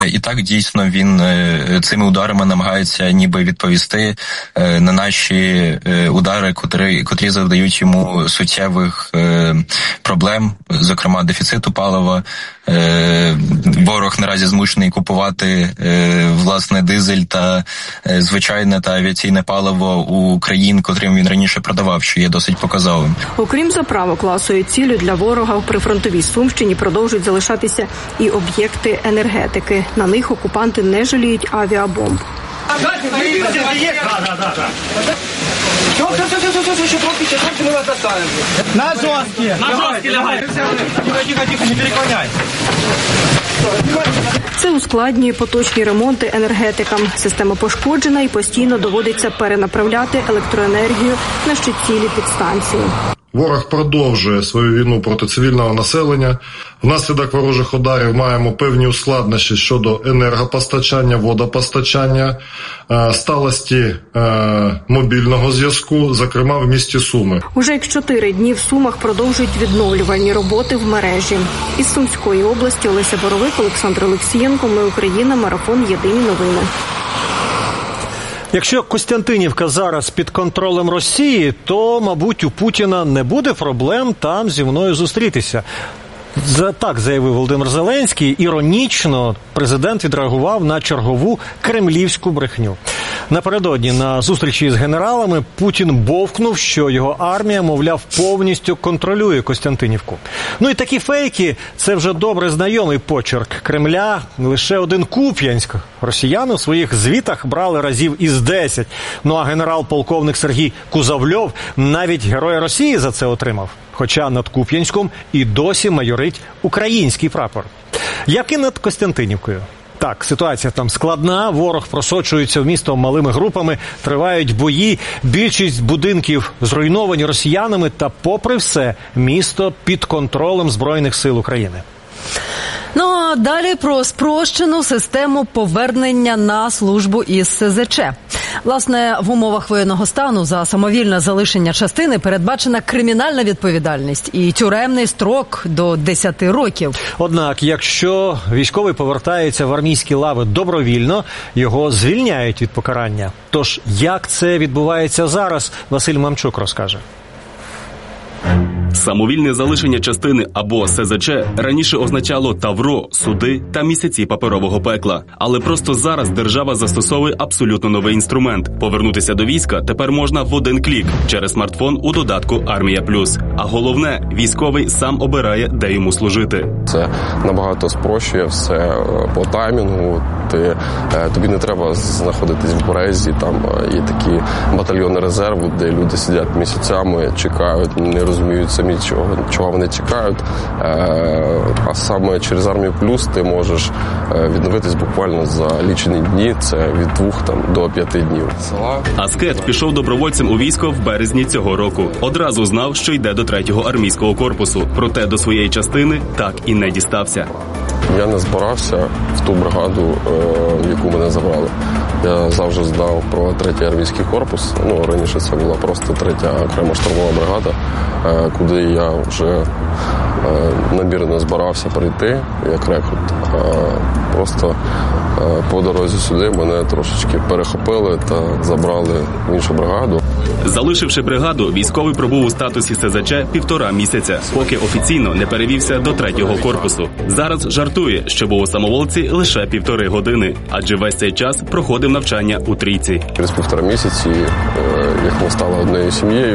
І так, дійсно, він цими ударами намагається ніби відповісти на наші удари, котрі завдають йому суттєвих проблем, зокрема дефіциту палива. Ворог наразі змушений купувати власне дизель та звичайне та авіаційне паливо у країн, котрим він раніше продавав, що є досить показовим. Окрім заправок, класовою ціллю для ворога в прифронтовій Сумщині продовжують залишатися і об'єкти енергетики. На них окупанти не жаліють авіабомб. На жорсткі! На жорсткі лягай! Тихо, не переклоняй! Це ускладнює поточні ремонти енергетикам. Система пошкоджена і постійно доводиться перенаправляти електроенергію на ще цілі підстанції. Ворог продовжує свою війну проти цивільного населення. Внаслідок ворожих ударів маємо певні ускладнощі щодо енергопостачання, водопостачання, сталості мобільного зв'язку, зокрема в місті Суми. Уже як 4 дні в Сумах продовжують відновлювальні роботи в мережі. Із Сумської області Олеся Боровик, Олександр Олексієнко. Ми Україна. Марафон. Єдині новини. Якщо Костянтинівка зараз під контролем Росії, то, мабуть, у Путіна не буде проблем там зі мною зустрітися. Так заявив Володимир Зеленський. Іронічно президент відреагував на чергову кремлівську брехню. Напередодні на зустрічі з генералами Путін бовкнув, що його армія, мовляв, повністю контролює Костянтинівку. Ну і такі фейки – це вже добре знайомий почерк Кремля. Лише один Куп'янськ росіяни у своїх звітах брали разів із 10. Ну а генерал-полковник Сергій Кузовльов навіть Героя Росії за це отримав. Хоча над Куп'янськом і досі майорить український прапор. Як і над Костянтинівкою. Так, ситуація там складна, ворог просочується в місто малими групами, тривають бої, більшість будинків зруйновані росіянами, та попри все, місто під контролем Збройних сил України. Ну, а далі про спрощену систему повернення на службу із СЗЧ. Власне, в умовах воєнного стану за самовільне залишення частини передбачена кримінальна відповідальність і тюремний строк до 10 років. Однак, якщо військовий повертається в армійські лави добровільно, його звільняють від покарання. Тож, як це відбувається зараз, Василь Мамчук розкаже. Самовільне залишення частини або СЗЧ раніше означало тавро, суди та місяці паперового пекла. Але просто зараз держава застосовує абсолютно новий інструмент. Повернутися до війська тепер можна в один клік через смартфон у додатку «Армія Плюс». А головне, військовий сам обирає, де йому служити. Це набагато спрощує все по таймінгу. Тобі не треба знаходитись в березі, там є такі батальйони резерву, де люди сидять місяцями, чекають, не розуміють самі, чого вони чекають. А саме через Армію Плюс ти можеш відновитись буквально за лічені дні, це від 2 до 5 днів. Аскет пішов добровольцем у військо в березні цього року. Одразу знав, що йде до 3-го армійського корпусу. Проте до своєї частини так і не дістався. Я не збирався в ту бригаду, в яку мене забрали. Я завжди знав про 3-й армійський корпус. Ну, раніше це була просто 3-я окрема штурмова бригада, куди я вже намірено збирався прийти як рекрут. Просто по дорозі сюди мене трошечки перехопили та забрали в іншу бригаду. Залишивши бригаду, військовий пробув у статусі СЗЧ 1,5 місяця, поки офіційно не перевівся до 3-го корпусу. Зараз жартує, що був у самоволці лише 1,5 години, адже весь цей час проходив навчання у Трійці. Через 1,5 місяці, як ми стали однією сім'єю,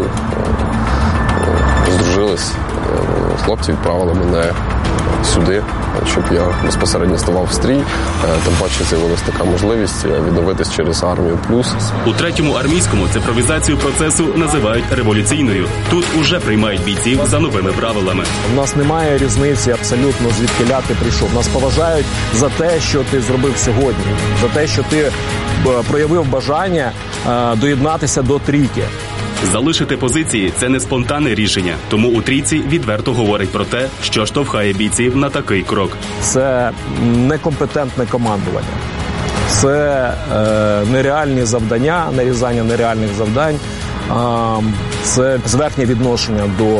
здружились, хлопці відправили мене сюди, щоб я безпосередньо ставав в стрій. Тим паче з'явилася така можливість відновитись через Армію Плюс. У 3-му армійському цифровізацію процесу називають революційною. Тут уже приймають бійців за новими правилами. У нас немає різниці абсолютно, звідкиля ти прийшов. Нас поважають за те, що ти зробив сьогодні, за те, що ти проявив бажання доєднатися до трійки. Залишити позиції – це не спонтанне рішення. Тому у Трійці відверто говорить про те, що штовхає бійців на такий крок. Це некомпетентне командування. Це нереальні завдання, нарізання нереальних завдань. Це зверхнє відношення до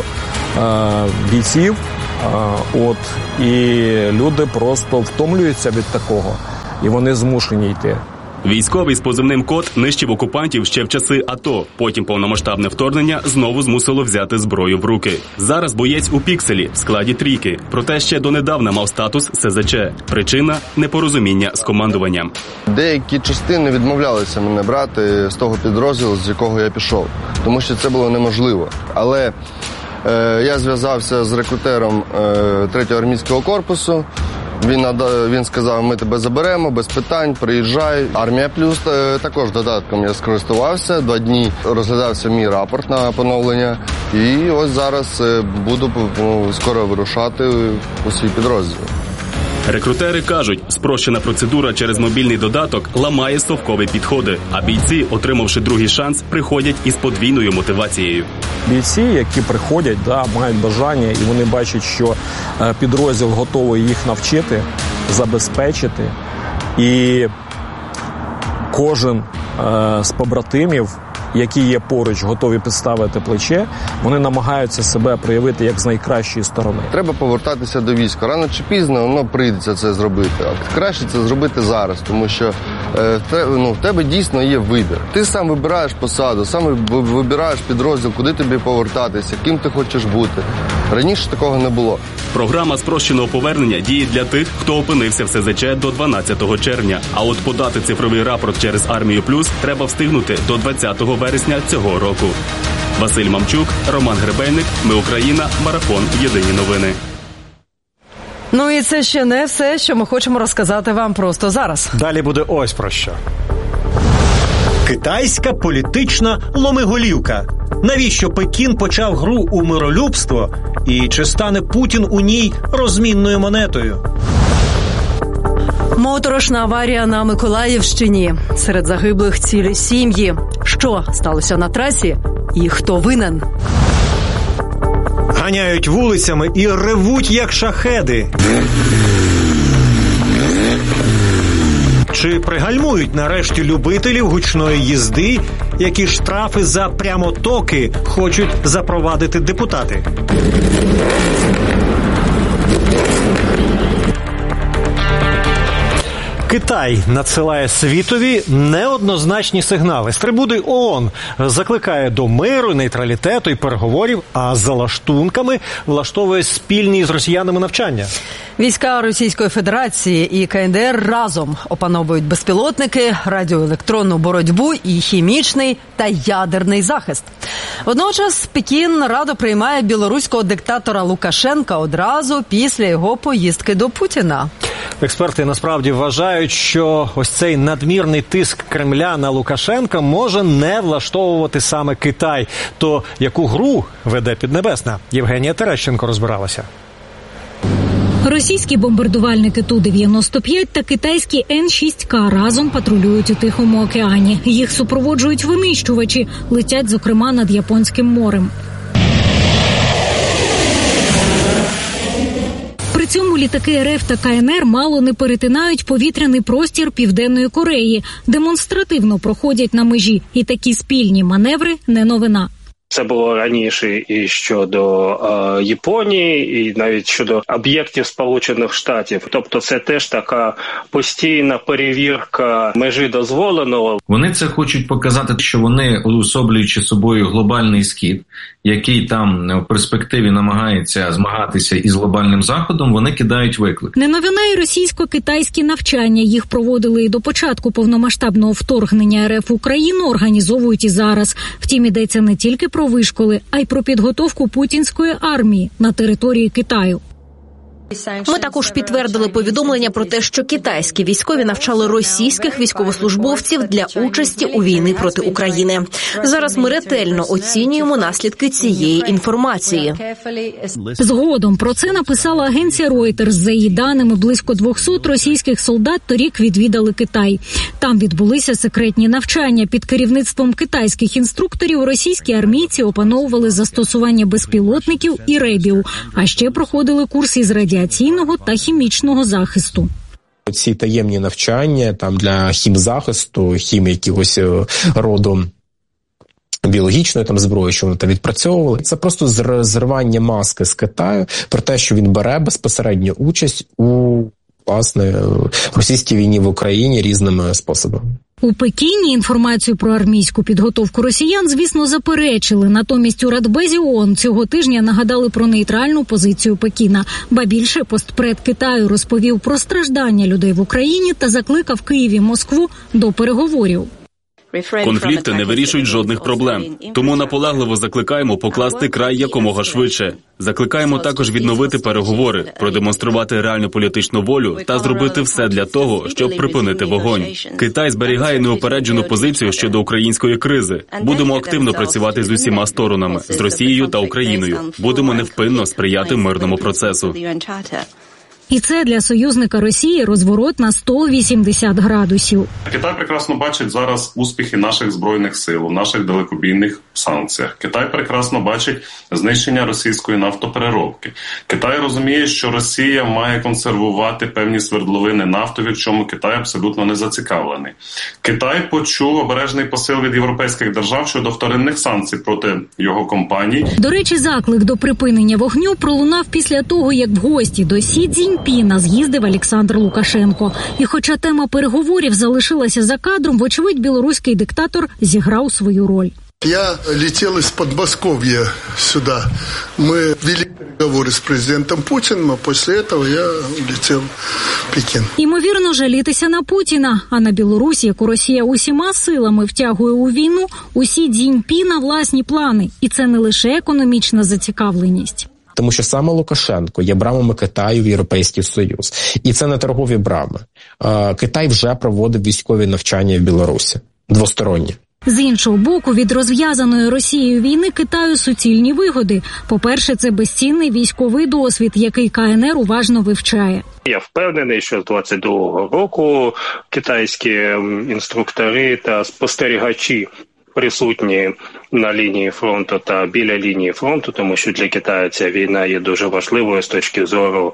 бійців. І люди просто втомлюються від такого. і вони змушені йти. Військовий з позивним «Кот» нищив окупантів ще в часи АТО. Потім повномасштабне вторгнення знову змусило взяти зброю в руки. Зараз боєць у «Пікселі» в складі «Трійки». Проте ще донедавна мав статус СЗЧ. Причина – непорозуміння з командуванням. Деякі частини відмовлялися мене брати з того підрозділу, з якого я пішов. Тому що це було неможливо. Але я зв'язався з рекрутером 3-го армійського корпусу. Він сказав, ми тебе заберемо, без питань, приїжджай. Армія Плюс також додатком я скористувався. 2 дні розглядався мій рапорт на поновлення. І ось зараз буду скоро вирушати у свій підрозділ. Рекрутери кажуть, спрощена процедура через мобільний додаток ламає совкові підходи, а бійці, отримавши другий шанс, приходять із подвійною мотивацією. Бійці, які приходять, мають бажання, і вони бачать, що підрозділ готовий їх навчити, забезпечити, і кожен з побратимів, які є поруч, готові підставити плече, вони намагаються себе проявити як з найкращої сторони. Треба повертатися до війська. Рано чи пізно воно прийдеться це зробити. А краще це зробити зараз, тому що в тебе дійсно є вибір. Ти сам вибираєш посаду, сам вибираєш підрозділ, куди тобі повертатися, ким ти хочеш бути. Раніше такого не було. Програма спрощеного повернення діє для тих, хто опинився в СЗЧ до 12 червня. А от подати цифровий рапорт через Армію Плюс треба встигнути до 20 вересня цього року. Василь Мамчук, Роман Гребельник, Ми Україна, Марафон. Єдині новини. Ну і це ще не все, що ми хочемо розказати вам просто зараз. Далі буде ось про що. Китайська політична ломиголівка. Навіщо Пекін почав гру у миролюбство? І чи стане Путін у ній розмінною монетою? Моторошна аварія на Миколаївщині. Серед загиблих цілі сім'ї. Що сталося на трасі? І хто винен? Ганяють вулицями і ревуть, як шахеди. Чи пригальмують нарешті любителів гучної їзди, які штрафи за прямотоки хочуть запровадити депутати? Китай надсилає світові неоднозначні сигнали. З трибуни ООН закликає до миру, нейтралітету і переговорів, а за лаштунками влаштовує спільні з росіянами навчання. Війська Російської Федерації і КНДР разом опановують безпілотники, радіоелектронну боротьбу і хімічний та ядерний захист. Водночас Пекін радо приймає білоруського диктатора Лукашенка одразу після його поїздки до Путіна. Експерти насправді вважають, що ось цей надмірний тиск Кремля на Лукашенка може не влаштовувати саме Китай. То яку гру веде Піднебесна? Євгенія Терещенко розбиралася. Російські бомбардувальники Ту-95 та китайські Н-6К разом патрулюють у Тихому океані. Їх супроводжують винищувачі, летять, зокрема, над Японським морем. При цьому літаки РФ та КНР мало не перетинають повітряний простір Південної Кореї, демонстративно проходять на межі. І такі спільні маневри – не новина. Це було раніше і щодо Японії, і навіть щодо об'єктів Сполучених Штатів. Тобто це теж така постійна перевірка межі дозволеного. Вони це хочуть показати, що вони, уособлюючи собою глобальний схід, який там в перспективі намагається змагатися із глобальним Заходом, вони кидають виклик. Не новина і російсько-китайські навчання. Їх проводили і до початку повномасштабного вторгнення РФ в Україну, організовують і зараз. Втім, йдеться не тільки про вишколи, а й про підготовку путінської армії на території Китаю. Ми також підтвердили повідомлення про те, що китайські військові навчали російських військовослужбовців для участі у війні проти України. Зараз ми ретельно оцінюємо наслідки цієї інформації. Згодом про це написала агенція Reuters. За її даними, близько 200 російських солдат торік відвідали Китай. Там відбулися секретні навчання. Під керівництвом китайських інструкторів російські армійці опановували застосування безпілотників і ребів, а ще проходили курс із радіаційного та хімічного захисту. Ці таємні навчання там для хімзахисту, якогось роду біологічної там зброї, що вони там відпрацьовували. Це просто зривання маски з Китаю про те, що він бере безпосередню участь у власне, російській війні в Україні різними способами. У Пекіні інформацію про армійську підготовку росіян, звісно, заперечили. Натомість у Радбезі ООН цього тижня нагадали про нейтральну позицію Пекіна. Ба більше, постпред Китаю розповів про страждання людей в Україні та закликав Київ і Москву до переговорів. Конфлікти не вирішують жодних проблем. Тому наполегливо закликаємо покласти край якомога швидше. Закликаємо також відновити переговори, продемонструвати реальну політичну волю та зробити все для того, щоб припинити вогонь. Китай зберігає неупереджену позицію щодо української кризи. Будемо активно працювати з усіма сторонами, з Росією та Україною. Будемо невпинно сприяти мирному процесу. І це для союзника Росії розворот на 180 градусів. Китай прекрасно бачить зараз успіхи наших збройних сил, наших далекобійних санкціях. Китай прекрасно бачить знищення російської нафтопереробки. Китай розуміє, що Росія має консервувати певні свердловини нафтові, в чому Китай абсолютно не зацікавлений. Китай почув обережний посил від європейських держав щодо вторинних санкцій проти його компаній. До речі, заклик до припинення вогню пролунав після того, як в гості до Сі Цзіньпіна з'їздив Олександр Лукашенко. І хоча тема переговорів залишилася за кадром, вочевидь, білоруський диктатор зіграв свою роль. Я летел из Подмосковья сюда. Мы вели переговоры с президентом Путиным, а после этого я улетел в Пекін. Ймовірно, жалітися на Путіна, а на Білорусь, яку Росія усіма силами втягує у війну, у Сі Цзіньпіна власні плани. І це не лише економічна зацікавленість. Тому що саме Лукашенко є брамами Китаю в Європейський Союз. І це не торгові брами. Китай вже проводив військові навчання в Білорусі. Двосторонні. З іншого боку, від розв'язаної Росією війни Китаю суцільні вигоди. По-перше, це безцінний військовий досвід, який КНР уважно вивчає. Я впевнений, що з 22-го року китайські інструктори та спостерігачі присутні на лінії фронту та біля лінії фронту, тому що для Китаю ця війна є дуже важливою з точки зору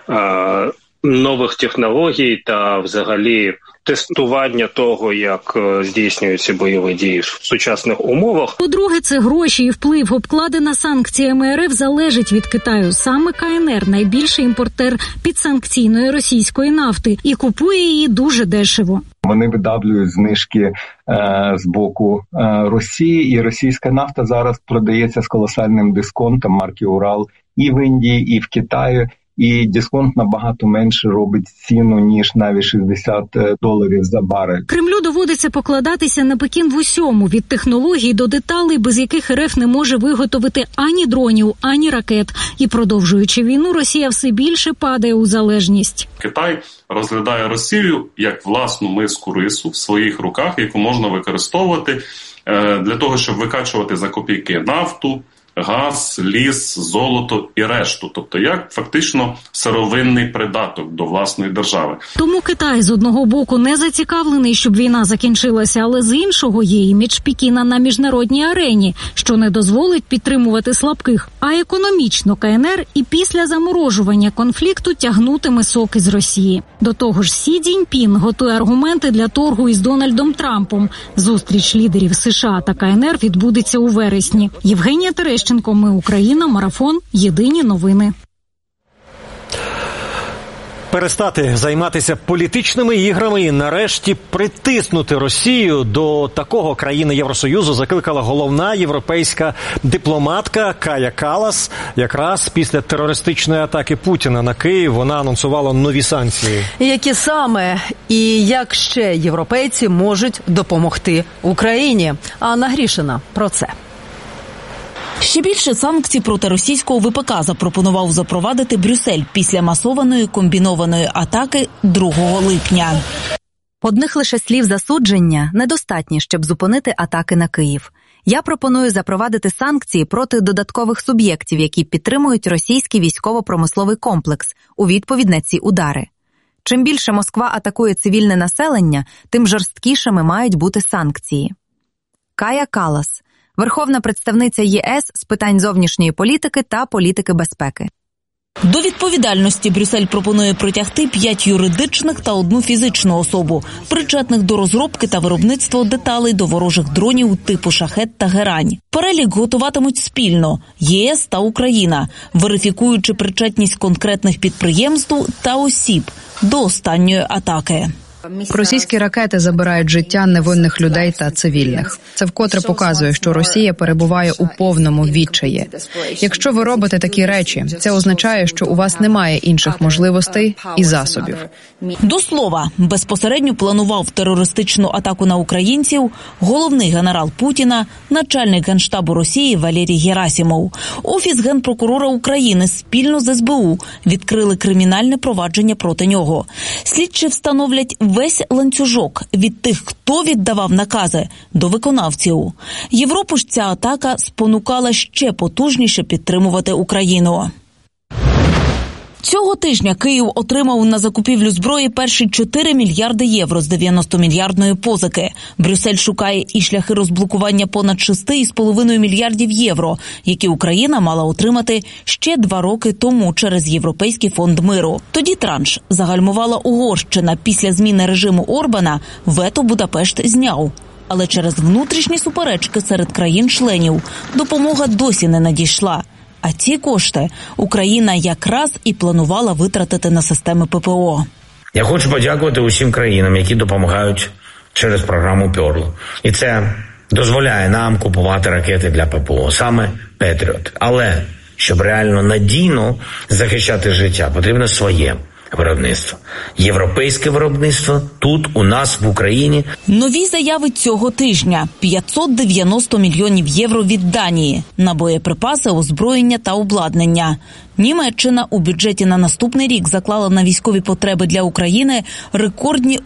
нових технологій та взагалі тестування того, як здійснюються бойові дії в сучасних умовах. По-друге, це гроші і вплив. Обкладена санкціями РФ залежить від Китаю. Саме КНР – найбільший імпортер підсанкційної російської нафти і купує її дуже дешево. Вони видавлюють знижки з боку Росії, і російська нафта зараз продається з колосальним дисконтом марки «Урал» і в Індії, і в Китаї. І дисконт набагато менше робить ціну, ніж навіть $60 за барель. Кремлю доводиться покладатися на Пекін в усьому, від технологій до деталей, без яких РФ не може виготовити ані дронів, ані ракет. І продовжуючи війну, Росія все більше падає у залежність. Китай розглядає Росію як власну миску рису в своїх руках, яку можна використовувати для того, щоб викачувати за копійки нафту, газ, ліс, золото і решту. Тобто як фактично сировинний придаток до власної держави. Тому Китай з одного боку не зацікавлений, щоб війна закінчилася, але з іншого є імідж Пекіна на міжнародній арені, що не дозволить підтримувати слабких. А економічно КНР і після заморожування конфлікту тягнутиме соки з Росії. До того ж, Сі Цзіньпін готує аргументи для торгу із Дональдом Трампом. Зустріч лідерів США та КНР відбудеться у вересні. Євгенія Терещенко, Ми Україна, Марафон, Єдині новини. Перестати займатися політичними іграми і нарешті притиснути Росію до такого країни Євросоюзу закликала головна європейська дипломатка Кая Каллас. Якраз після терористичної атаки Путіна на Київ вона анонсувала нові санкції. Які саме і як ще європейці можуть допомогти Україні? Анна Грішина про це. Ще більше санкцій проти російського ВПК запропонував запровадити Брюссель після масованої комбінованої атаки 2 липня. Одних лише слів засудження недостатні, щоб зупинити атаки на Київ. Я пропоную запровадити санкції проти додаткових суб'єктів, які підтримують російський військово-промисловий комплекс у відповідь на ці удари. Чим більше Москва атакує цивільне населення, тим жорсткішими мають бути санкції. Кая Каллас, верховна представниця ЄС з питань зовнішньої політики та політики безпеки. До відповідальності Брюссель пропонує притягти 5 юридичних та 1 фізичну особу, причетних до розробки та виробництва деталей до ворожих дронів типу «Шахед» та «Герань». Перелік готуватимуть спільно ЄС та Україна, верифікуючи причетність конкретних підприємств та осіб до останньої атаки. Російські ракети забирають життя невинних людей та цивільних. Це вкотре показує, що Росія перебуває у повному відчаї. Якщо ви робите такі речі, це означає, що у вас немає інших можливостей і засобів. До слова, безпосередньо планував терористичну атаку на українців головний генерал Путіна, начальник Генштабу Росії Валерій Герасимов. Офіс Генпрокурора України спільно з СБУ відкрили кримінальне провадження проти нього. Слідчі встановлять весь ланцюжок від тих, хто віддавав накази, до виконавців. Європу ж ця атака спонукала ще потужніше підтримувати Україну. Цього тижня Київ отримав на закупівлю зброї перші 4 мільярди євро з 90-мільярдної позики. Брюссель шукає і шляхи розблокування понад 6,5 мільярдів євро, які Україна мала отримати ще 2 роки тому через Європейський фонд миру. Тоді транш загальмувала Угорщина. Після зміни режиму Орбана вето Будапешт зняв. Але через внутрішні суперечки серед країн-членів допомога досі не надійшла. А ці кошти Україна якраз і планувала витратити на системи ППО. Я хочу подякувати усім країнам, які допомагають через програму «Пьорл». І це дозволяє нам купувати ракети для ППО, саме «Петріот». Але, щоб реально надійно захищати життя, потрібно своє виробництво. Європейське виробництво тут, у нас, в Україні. Нові заяви цього тижня. 590 мільйонів євро від Данії на боєприпаси, озброєння та обладнання. Німеччина у бюджеті на наступний рік заклала на військові потреби для України рекордні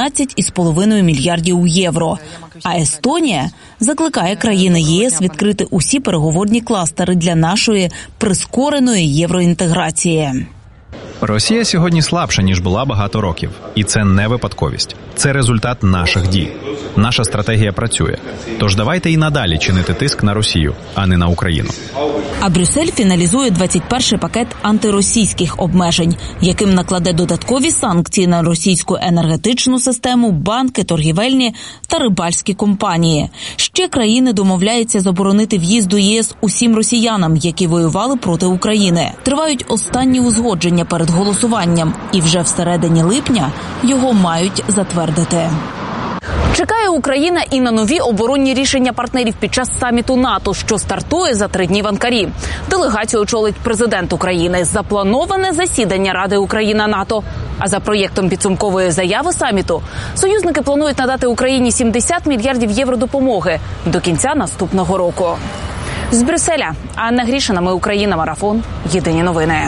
11,5 мільярдів євро. А Естонія закликає країни ЄС відкрити усі переговорні кластери для нашої прискореної євроінтеграції. Росія сьогодні слабша, ніж була багато років. І це не випадковість. Це результат наших дій. Наша стратегія працює. Тож давайте і надалі чинити тиск на Росію, а не на Україну. А Брюссель фіналізує 21-й пакет антиросійських обмежень, яким накладе додаткові санкції на російську енергетичну систему, банки, торгівельні та рибальські компанії. Ще країни домовляються заборонити в'їзд до ЄС усім росіянам, які воювали проти України. Тривають останні узгодження перед голосуванням, і вже всередині липня його мають затвердити. Чекає Україна і на нові оборонні рішення партнерів під час саміту НАТО, що стартує за 3 дні в Анкарі. Делегацію очолить президент України. Заплановане засідання Ради Україна-НАТО. А за проєктом підсумкової заяви саміту союзники планують надати Україні 70 мільярдів євро допомоги до кінця наступного року. З Брюсселя Анна Грішина, Ми Україна, Марафон. Єдині новини.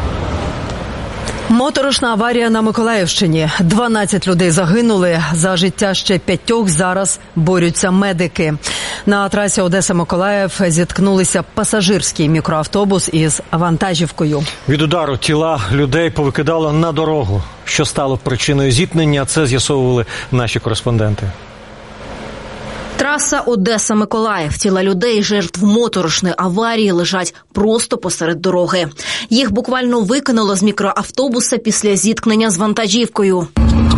Моторошна аварія на Миколаївщині. 12 людей загинули. За життя ще 5 зараз борються медики. На трасі Одеса-Миколаїв зіткнулися пасажирський мікроавтобус із вантажівкою. Від удару тіла людей повикидало на дорогу. Що стало причиною зіткнення, це з'ясовували наші кореспонденти. Траса Одеса-Миколаїв. Тіла людей, жертв моторошної аварії, лежать просто посеред дороги. Їх буквально викинуло з мікроавтобуса після зіткнення з вантажівкою.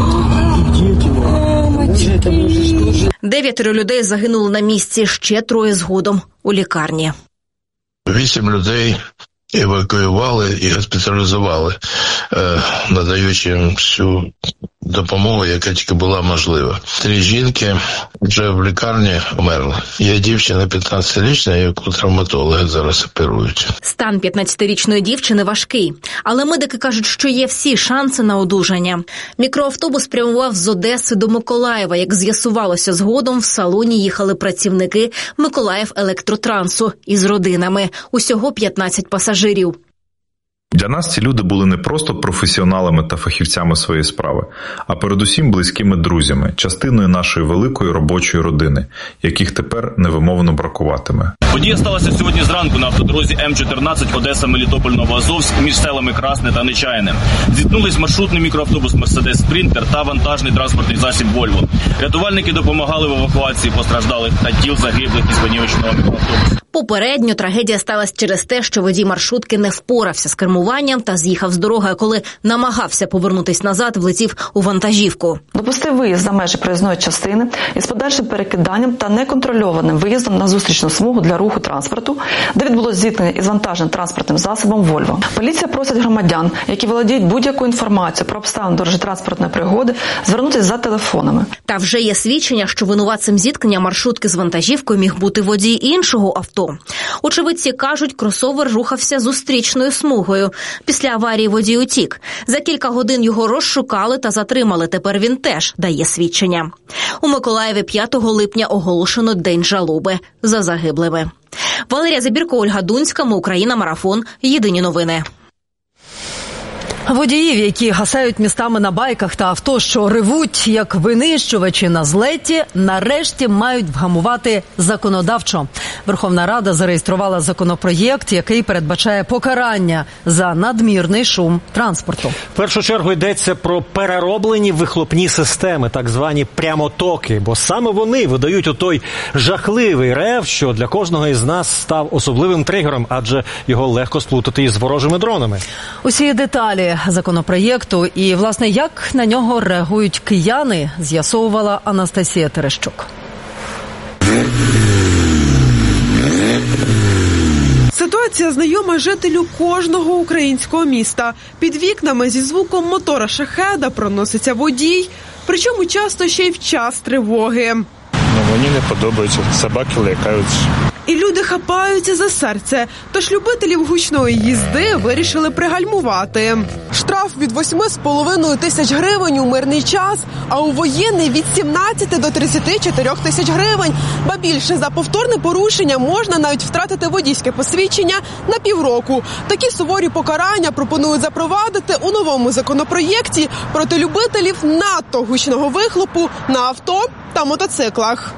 9 людей загинули на місці, ще 3 згодом у лікарні. 8 людей евакуювали і госпіталізували, надаючи їм всю допомогу, яка тільки була можлива. 3 жінки вже в лікарні померли. Є дівчина 15-річна, яку травматологи зараз оперують. Стан 15-річної дівчини важкий, але медики кажуть, що є всі шанси на одужання. Мікроавтобус прямував з Одеси до Миколаєва. Як з'ясувалося згодом, в салоні їхали працівники Миколаїв-Електротрансу із родинами. Усього 15 пасажирів. Для нас ці люди були не просто професіоналами та фахівцями своєї справи, а передусім близькими друзями, частиною нашої великої робочої родини, яких тепер невимовно бракуватиме. Подія сталася сьогодні зранку на автодорозі М14 Одеса-Мелітополь-Новоазовськ між селами Красне та Нечаяне. Зіткнулись маршрутний мікроавтобус «Мерседес Спринтер» та вантажний транспортний засіб «Вольво». Рятувальники допомагали в евакуації постраждалих та тіл загиблих із понівеченого мікроавтобусу. Попередньо трагедія сталася через те, що водій маршрутки не впорався з кермуванням та з'їхав з дороги, а коли намагався повернутись назад, влетів у вантажівку. Допустив виїзд за межі проїзної частини із подальшим перекиданням та неконтрольованим виїздом на зустрічну смугу для руху транспорту, де відбулося зіткнення із вантажним транспортним засобом «Вольво». Поліція просить громадян, які володіють будь-яку інформацію про обставини дорожньо-транспортної пригоди, звернутися за телефонами. Та вже є свідчення, що винуватцем зіткнення маршрутки з вантажівкою міг бути водій іншого авто. Очевидці кажуть, кросовер рухався зустрічною смугою. Після аварії водій утік. За кілька годин його розшукали та затримали. Тепер він теж дає свідчення. У Миколаєві 5 липня оголошено День жалоби за загиблими. Валерія Забірко, Ольга Дунська, Ми Україна, Марафон. Єдині новини. Водіїв, які гасають містами на байках та авто, що ревуть, як винищувачі на злеті, нарешті мають вгамувати законодавчо. Верховна Рада зареєструвала законопроєкт, який передбачає покарання за надмірний шум транспорту. В першу чергу йдеться про перероблені вихлопні системи, так звані прямотоки, бо саме вони видають отой жахливий рев, що для кожного із нас став особливим тригером, адже його легко сплутати із ворожими дронами. Усі деталі законопроєкту і, власне, як на нього реагують кияни, з'ясовувала Анастасія Терещук. Ситуація знайома жителю кожного українського міста. Під вікнами зі звуком мотора шахеда проноситься водій, причому часто ще й в час тривоги. Мені не подобається, собаки лякають. І люди хапаються за серце, тож любителів гучної їзди вирішили пригальмувати. Штраф від 8,5 тисяч гривень у мирний час, а у воєнний від 17 до 34 тисяч гривень. Ба більше, за повторне порушення можна навіть втратити водійське посвідчення на півроку. Такі суворі покарання пропонують запровадити у новому законопроєкті проти любителів надто гучного вихлопу на авто та мотоциклах.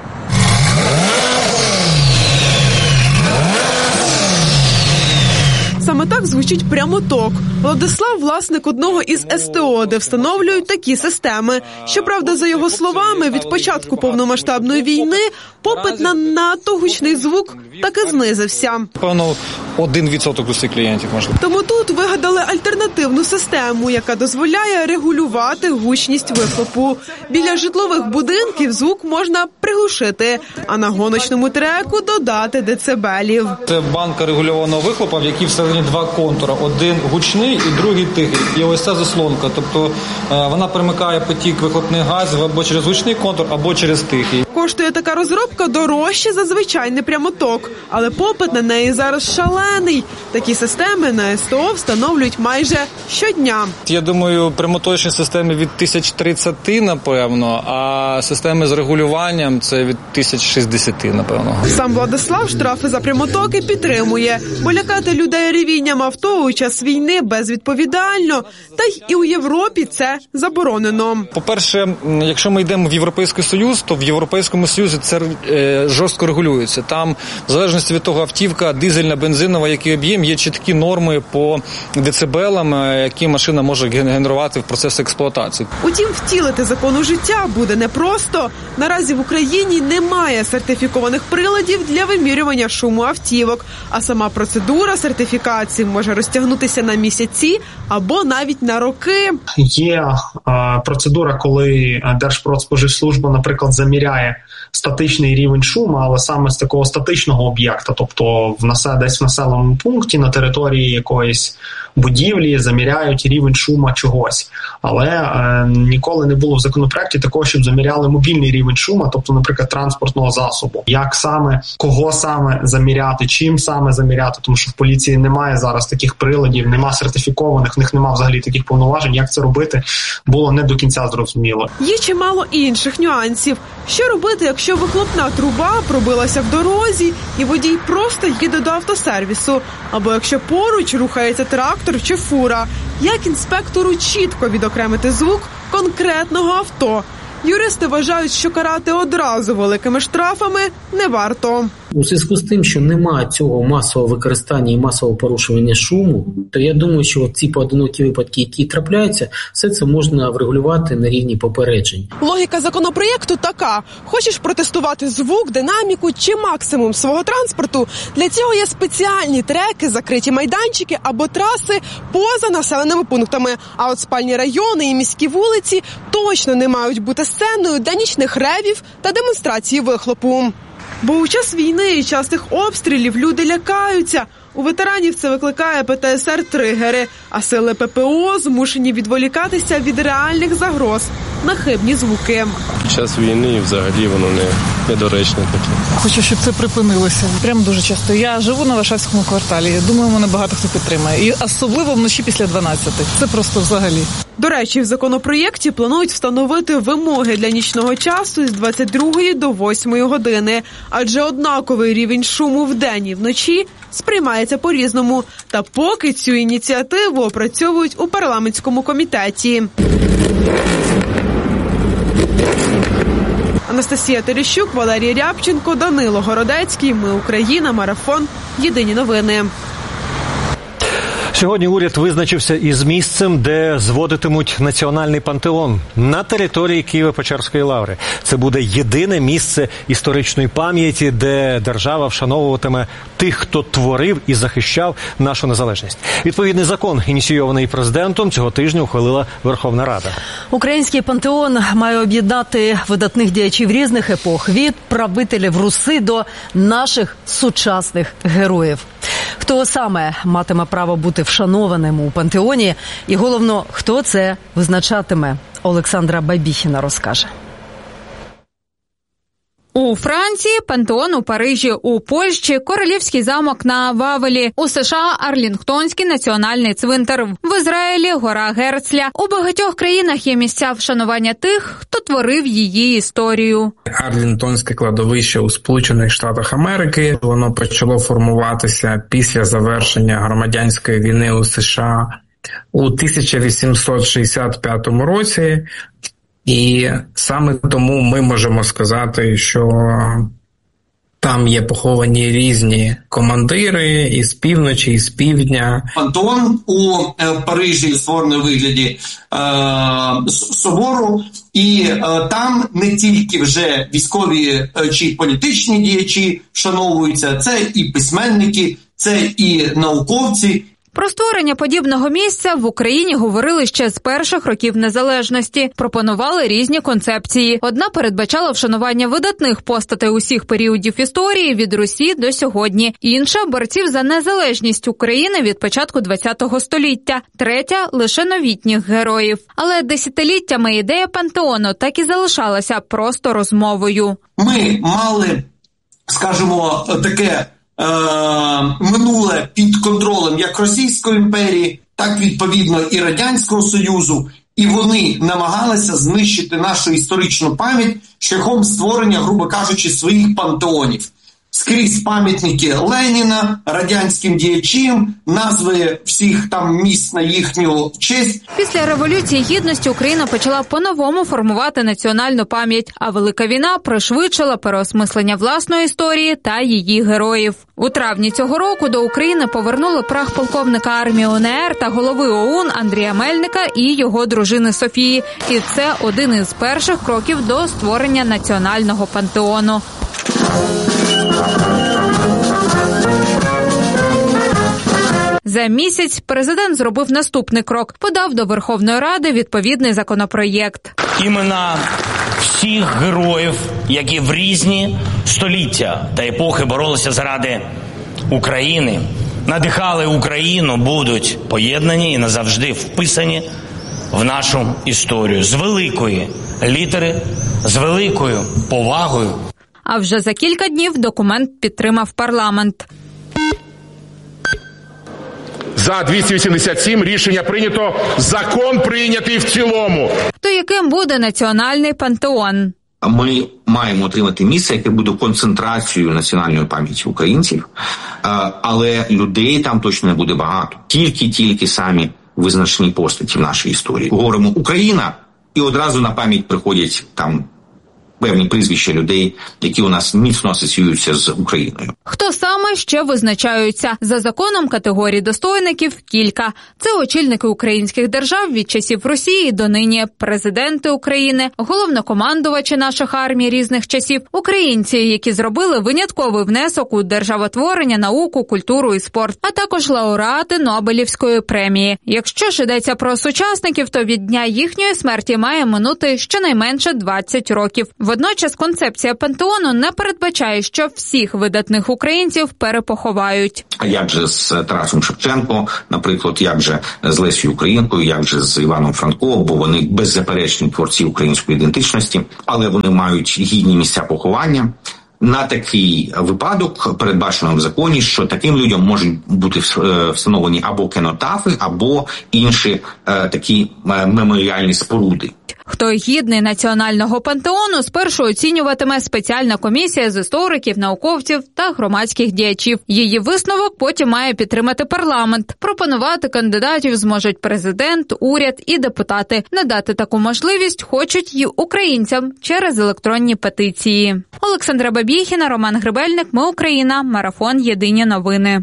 Саме так звучить прямоток. Владислав – власник одного із СТО, де встановлюють такі системи. Щоправда, за його словами, від початку повномасштабної війни попит на надто гучний звук таки знизився. Певно, 1% усіх клієнтів, можливо. Тому тут вигадали альтернативну систему, яка дозволяє регулювати гучність вихлопу. Біля житлових будинків звук можна приглушити, а на гоночному треку додати децибелів. Це банка регульованого вихлопа, в якій всередині два контури. Один гучний і другий тихий. І ось ця заслонка. Тобто вона перемикає потік вихлопних газів або через гучний контур, або через тихий. Коштує така розробка дорожче за звичайний прямоток. Але попит на неї зараз шалений. Такі системи на СТО встановлюють майже щодня. Я думаю, прямоточні системи від 1030, напевно, а системи з регулюванням – це від 1060, напевно. Сам Владислав штрафи за прямотоки підтримує, бо лякати людей ревінням авто у час війни безвідповідально. Та й і у Європі це заборонено. По-перше, якщо ми йдемо в Європейський Союз, то в Європейському Союзі це жорстко регулюється. Там, в залежності від того, автівка, дизельна, бензинова, який об'єм, є чіткі норми по децибелам, які машина може генерувати в процесі експлуатації. Утім, втілити закон у життя буде непросто. Наразі в Україні немає сертифікованих приладів для вимірювання шуму автівок, а сама процедура сертифікації може розтягнутися на місяці або навіть на роки. Є процедура, коли Держпродспоживслужба, наприклад, заміряє статичний рівень шуму, але саме з такого статичного об'єкта, тобто десь в населеному пункті на території якоїсь будівлі заміряють рівень шуму чогось. Але ніколи не було в законопроекті такого, щоб заміряли мобільний рівень шуму, тобто, наприклад, транспортного засобу. Як саме, кого саме заміряти, чим саме заміряти, тому що в поліції немає зараз таких приладів, нема сертифікованих, в них нема взагалі таких повноважень. Як це робити, було не до кінця зрозуміло. Є чимало інших нюансів. Що робити, якщо вихлопна труба пробилася в дорозі і водій просто їде до автосервісу? Або якщо поруч рухається трактор чи фура? Як інспектору чітко відокремити звук конкретного авто? Юристи вважають, що карати одразу великими штрафами не варто. У зв'язку з тим, що немає цього масового використання і масового порушування шуму, то я думаю, що ці поодинокі випадки, які трапляються, все це можна врегулювати на рівні попереджень. Логіка законопроєкту така: хочеш протестувати звук, динаміку чи максимум свого транспорту? Для цього є спеціальні треки, закриті майданчики або траси поза населеними пунктами. А от спальні райони і міські вулиці точно не мають бути сценою для нічних ревів та демонстрації вихлопу. Бо у час війни і частих обстрілів люди лякаються. У ветеранів це викликає ПТСР-тригери, а сили ППО змушені відволікатися від реальних загроз на хибні звуки. Під час війни взагалі воно недоречне таке. Хочу, щоб це припинилося. Прям дуже часто. Я живу на Варшавському кварталі. Думаю, мене багато хто підтримає. І особливо вночі після 12. Це просто взагалі. До речі, в законопроєкті планують встановити вимоги для нічного часу з 22 до 8 години. Адже однаковий рівень шуму вдень і вночі сприймається по-різному. Та поки цю ініціативу опрацьовують у парламентському комітеті. Анастасія Терещук, Валерій Рябченко, Данило Городецький. Ми Україна. Марафон. Єдині новини. Сьогодні уряд визначився із місцем, де зводитимуть національний пантеон на території Києво-Печерської лаври. Це буде єдине місце історичної пам'яті, де держава вшановуватиме тих, хто творив і захищав нашу незалежність. Відповідний закон, ініційований президентом, цього тижня ухвалила Верховна Рада. Український пантеон має об'єднати видатних діячів різних епох, від правителів Руси до наших сучасних героїв. Хто саме матиме право бути вшанованим у пантеоні і, головно, хто це визначатиме? Олександра Бабіхіна розкаже. У Франції – пантеон у Парижі, у Польщі – Королівський замок на Вавелі, у США – Арлінгтонський національний цвинтар, в Ізраїлі – гора Герцля. У багатьох країнах є місця вшанування тих, хто творив її історію. Арлінгтонське кладовище у Сполучених Штатах Америки, воно почало формуватися після завершення громадянської війни у США у 1865 році. І саме тому ми можемо сказати, що там є поховані різні командири і з півночі, і з півдня. Пантеон у Парижі створений у вигляді собору, і там не тільки вже військові чи політичні діячі вшановуються, це і письменники, це і науковці. Про створення подібного місця в Україні говорили ще з перших років незалежності. Пропонували різні концепції. Одна передбачала вшанування видатних постатей усіх періодів історії від Русі до сьогодні. Інша – борців за незалежність України від початку ХХ століття. Третя – лише новітніх героїв. Але десятиліттями ідея пантеону так і залишалася просто розмовою. Ми мали, скажімо, таке минуле під контролем як Російської імперії, так відповідно і Радянського Союзу, і вони намагалися знищити нашу історичну пам'ять шляхом створення, грубо кажучи, своїх пантеонів. Скрізь пам'ятники Леніна, радянським діячам, назви всіх там міст на їхню честь. Після Революції Гідності Україна почала по-новому формувати національну пам'ять, а Велика війна пришвидшила переосмислення власної історії та її героїв. У травні цього року до України повернули прах полковника армії УНР та голови ОУН Андрія Мельника і його дружини Софії. І це один із перших кроків до створення національного пантеону. За місяць президент зробив наступний крок. Подав до Верховної Ради відповідний законопроєкт. Імена всіх героїв, які в різні століття та епохи боролися заради України, надихали Україну, будуть поєднані і назавжди вписані в нашу історію. З великої літери, з великою повагою. А вже за кілька днів документ підтримав парламент. За 287 рішення прийнято, закон прийнятий в цілому. То яким буде національний пантеон? Ми маємо отримати місце, яке буде концентрацією національної пам'яті українців, але людей там точно не буде багато. Тільки самі визначні постаті в нашій історії. Говоримо «Україна» і одразу на пам'ять приходять там певні прізвища людей, які у нас міцно асоціюються з Україною. Хто саме ще визначаються? За законом категорій достойників кілька. Це очільники українських держав від часів Росії до нині, президенти України, головнокомандувачі наших армій різних часів, українці, які зробили винятковий внесок у державотворення, науку, культуру і спорт, а також лауреати Нобелівської премії. Якщо ж йдеться про сучасників, то від дня їхньої смерті має минути щонайменше 20 років. Водночас концепція пантеону не передбачає, що всіх видатних українців перепоховають. А як же з Тарасом Шевченко, наприклад, як же з Лесією Українкою, як же з Іваном Франко, бо вони беззаперечні творці української ідентичності, але вони мають гідні місця поховання. На такий випадок передбачено в законі, що таким людям можуть бути встановлені або кенотафи, або інші такі меморіальні споруди. Хто гідний національного пантеону, спершу оцінюватиме спеціальна комісія з істориків, науковців та громадських діячів. Її висновок потім має підтримати парламент. Пропонувати кандидатів зможуть президент, уряд і депутати. Надати таку можливість хочуть і українцям через електронні петиції. Олександра Бабіхіна, Роман Гребельник, Ми Україна, Марафон Єдині новини.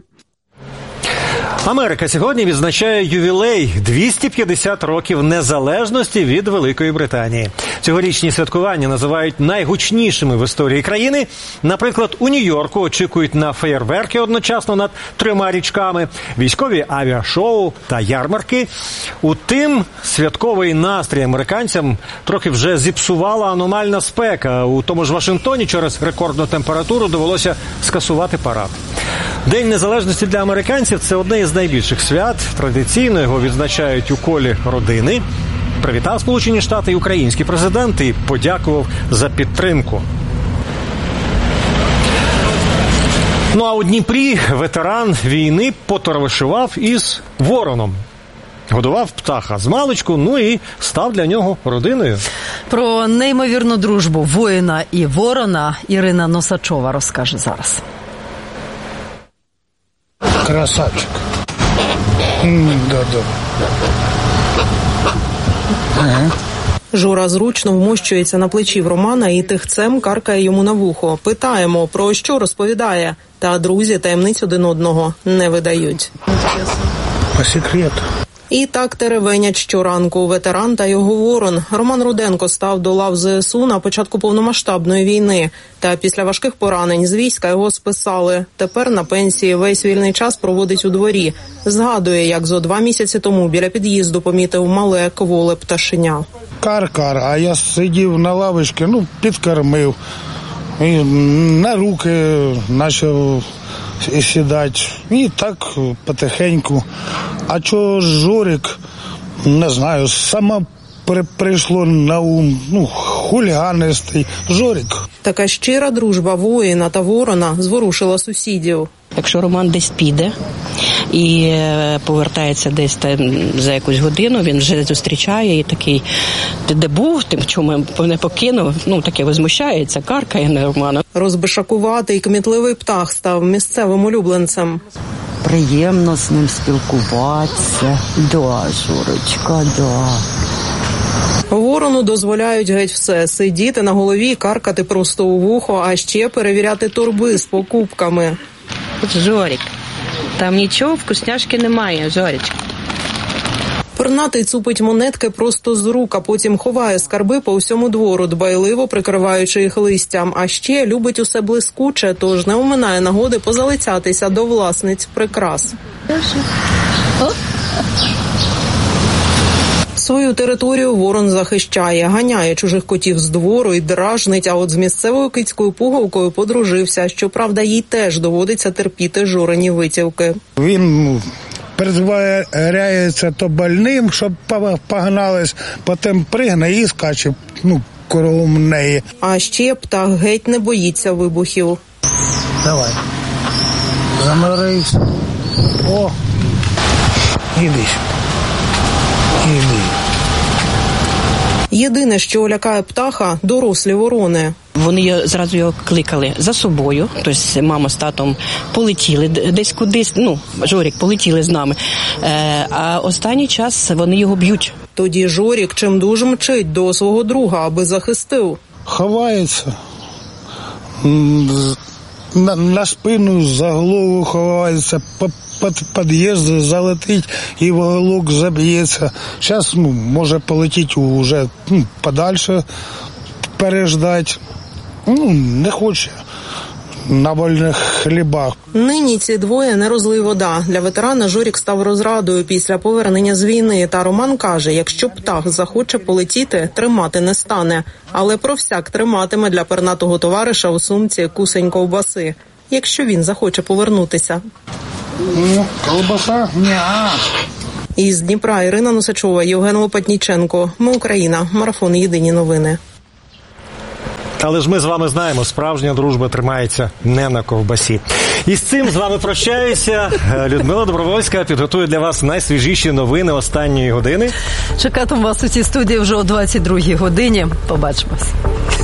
Америка сьогодні відзначає ювілей – 250 років незалежності від Великої Британії. Цьогорічні святкування називають найгучнішими в історії країни. Наприклад, у Нью-Йорку очікують на феєрверки одночасно над 3 річками, військові авіашоу та ярмарки. Утім, святковий настрій американцям трохи вже зіпсувала аномальна спека. У тому ж Вашингтоні через рекордну температуру довелося скасувати парад. День незалежності для американців – це одне із найбільших свят. Традиційно його відзначають у колі родини. Привітав Сполучені Штати і український президент і подякував за підтримку. Ну а у Дніпрі ветеран війни потоваришував із вороном. Годував птаха змалечку, ну і став для нього родиною. Про неймовірну дружбу воїна і ворона Ірина Носачова розкаже зараз. Красавчик. Да. Ага. Жора зручно вмощується на плечі в Романа і тихцем каркає йому на вухо. Питаємо, про що розповідає. Та друзі таємниць один одного не видають. По секрету. І так теревенять щоранку ветеран та його ворон. Роман Руденко став до лав ЗСУ на початку повномасштабної війни. Та після важких поранень з війська його списали. Тепер на пенсії весь вільний час проводить у дворі. Згадує, як зо 2 місяці тому біля під'їзду помітив мале кволе пташеня. Кар-кар, а я сидів на лавочці, підкормив. І на руки почав сідати. І так потихеньку. А чого Жорик, не знаю, сама прийшло на ум, хуліганистий Жорик. Така щира дружба воїна та ворона зворушила сусідів. Якщо Роман десь піде і повертається десь за якусь годину, він вже зустрічає і такий, ти де був, тим, чому мене покинув, таке возмущається, каркає на Романа. Розбишакуватий кмітливий птах став місцевим улюбленцем. Приємно з ним спілкуватися. Да, Жорочка, да. Ворону дозволяють геть все – сидіти на голові, каркати просто у вухо, а ще перевіряти торби з покупками. Жорик, там нічого, вкусняшки немає, Жоричка. Пернатий цупить монетки просто з рук, а потім ховає скарби по всьому двору, дбайливо прикриваючи їх листям. А ще любить усе блискуче, тож не оминає нагоди позалицятися до власниць прикрас. Свою територію ворон захищає, ганяє чужих котів з двору і дражнить, а от з місцевою кицькою пуговкою подружився. Щоправда, їй теж доводиться терпіти Жорені витівки. Він притворяється то больним, щоб погнались, потім пригне і скаче, кругом неї. А ще птах геть не боїться вибухів. Давай. Заморився. О, іди. Єдине, що лякає птаха – дорослі ворони. Вони зразу його кликали за собою, тобто мама з татом полетіли десь кудись, Жорик полетіли з нами, а останній час вони його б'ють. Тоді Жорик чимдуж мчить до свого друга, аби захистив. ховається. На спину, за голову ховається, під під'їзд залетить і в уголок заб'ється. Зараз може полетіти вже подальше, переждати. Не хоче на вольних хлібах. Нині ці двоє не розлий вода. Для ветерана Жорік став розрадою після повернення з війни. Та Роман каже, якщо птах захоче полетіти, тримати не стане. Але про всяк триматиме для пернатого товариша у сумці кусень ковбаси, якщо він захоче повернутися. Ковбаса? Ні-а. Із Дніпра Ірина Носачова, Євген Лопатніченко. Ми Україна. Марафон. Єдині новини. Але ж ми з вами знаємо, справжня дружба тримається не на ковбасі. І з цим з вами прощаюся. Людмила Добровольська підготує для вас найсвіжіші новини останньої години. Чекатиму вас у цій студії вже о 22-й годині. Побачимось.